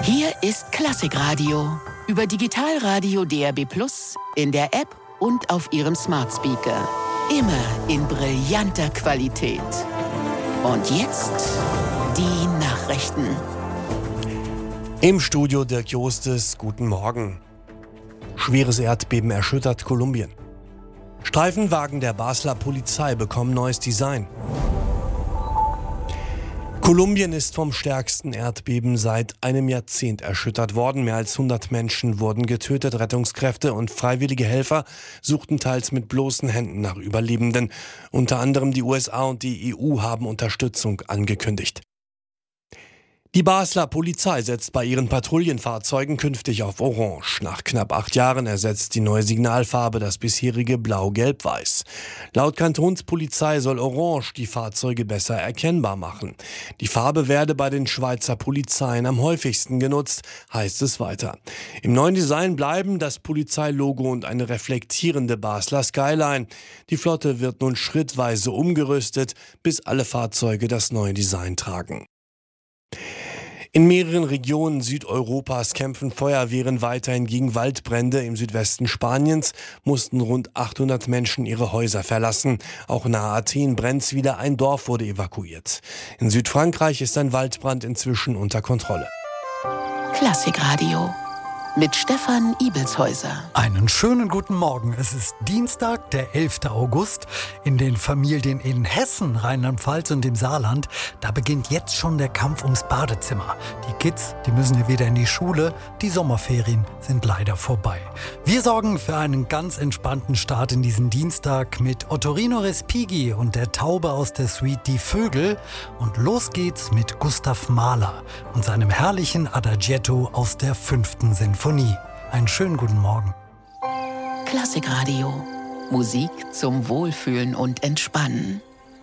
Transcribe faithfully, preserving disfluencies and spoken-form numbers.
Hier ist Klassikradio über Digitalradio D A B plus, in der App und auf Ihrem Smart Speaker. Immer in brillanter Qualität. Und jetzt die Nachrichten. Im Studio Dirk Jostes, guten Morgen. Schweres Erdbeben erschüttert Kolumbien. Streifenwagen der Basler Polizei bekommen neues Design. Kolumbien ist vom stärksten Erdbeben seit einem Jahrzehnt erschüttert worden. Mehr als hundert Menschen wurden getötet. Rettungskräfte und freiwillige Helfer suchten teils mit bloßen Händen nach Überlebenden. Unter anderem die U S A und die E U haben Unterstützung angekündigt. Die Basler Polizei setzt bei ihren Patrouillenfahrzeugen künftig auf Orange. Nach knapp acht Jahren ersetzt die neue Signalfarbe das bisherige Blau-Gelb-Weiß. Laut Kantonspolizei soll Orange die Fahrzeuge besser erkennbar machen. Die Farbe werde bei den Schweizer Polizeien am häufigsten genutzt, heißt es weiter. Im neuen Design bleiben das Polizeilogo und eine reflektierende Basler Skyline. Die Flotte wird nun schrittweise umgerüstet, bis alle Fahrzeuge das neue Design tragen. In mehreren Regionen Südeuropas kämpfen Feuerwehren weiterhin gegen Waldbrände. Im Südwesten Spaniens mussten rund achthundert Menschen ihre Häuser verlassen. Auch nahe Athen brennt's wieder, ein Dorf wurde evakuiert. In Südfrankreich ist ein Waldbrand inzwischen unter Kontrolle. Klassikradio mit Stefan Ibelshäuser. Einen schönen guten Morgen. Es ist Dienstag, der elfter August. In den Familien in Hessen, Rheinland-Pfalz und dem Saarland, da beginnt jetzt schon der Kampf ums Badezimmer. Die Kids, die müssen hier wieder in die Schule. Die Sommerferien sind leider vorbei. Wir sorgen für einen ganz entspannten Start in diesen Dienstag mit Ottorino Respighi und der Taube aus der Suite Die Vögel. Und los geht's mit Gustav Mahler und seinem herrlichen Adagietto aus der fünften Sinfonie. Einen schönen guten Morgen. Klassikradio. Musik zum Wohlfühlen und Entspannen.